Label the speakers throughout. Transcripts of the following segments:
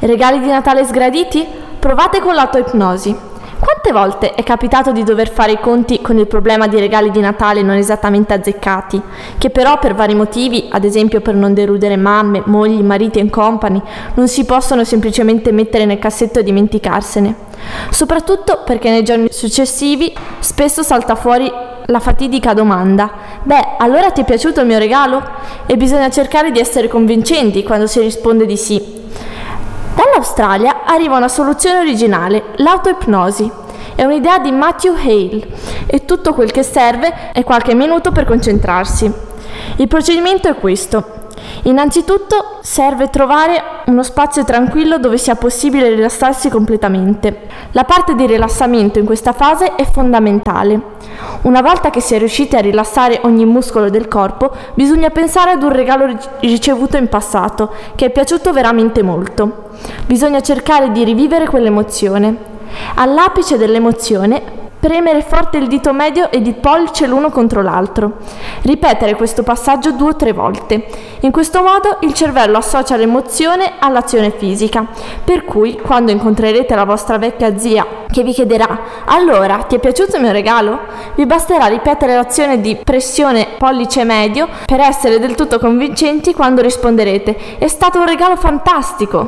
Speaker 1: Regali di Natale sgraditi? Provate con l'autoipnosi. Quante volte è capitato di dover fare i conti con il problema di regali di Natale non esattamente azzeccati, che però per vari motivi, ad esempio per non deludere mamme, mogli, mariti e compagni, non si possono semplicemente mettere nel cassetto e dimenticarsene? Soprattutto perché nei giorni successivi spesso salta fuori la fatidica domanda: beh, allora ti è piaciuto il mio regalo? E bisogna cercare di essere convincenti quando si risponde di sì. Dall'Australia arriva una soluzione originale, l'autoipnosi. È un'idea di Matthew Hale e tutto quel che serve è qualche minuto per concentrarsi. Il procedimento è questo. Innanzitutto serve trovare uno spazio tranquillo dove sia possibile rilassarsi completamente. La parte di rilassamento in questa fase è fondamentale. Una volta che si è riusciti a rilassare ogni muscolo del corpo, bisogna pensare ad un regalo ricevuto in passato che è piaciuto veramente molto. Bisogna cercare di rivivere quell'emozione. All'apice dell'emozione, premere forte il dito medio ed il pollice l'uno contro l'altro. Ripetere questo passaggio 2 o 3 volte. In questo modo il cervello associa l'emozione all'azione fisica, per cui quando incontrerete la vostra vecchia zia che vi chiederà «Allora, ti è piaciuto il mio regalo?», vi basterà ripetere l'azione di pressione pollice medio per essere del tutto convincenti quando risponderete «È stato un regalo fantastico!».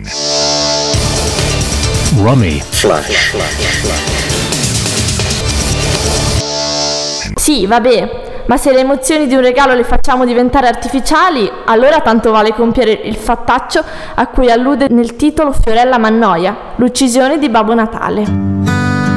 Speaker 2: Rummy Flash.
Speaker 1: Sì, vabbè, ma se le emozioni di un regalo le facciamo diventare artificiali, allora tanto vale compiere il fattaccio a cui allude nel titolo Fiorella Mannoia, l'uccisione di Babbo Natale.